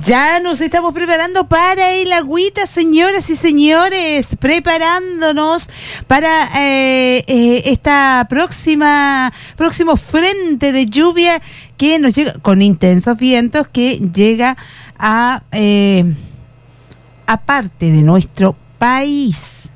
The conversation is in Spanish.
Ya nos estamos preparando para el agüita, señoras y señores, preparándonos para esta próximo frente de lluvia que nos llega con intensos vientos, que llega a parte de nuestro país.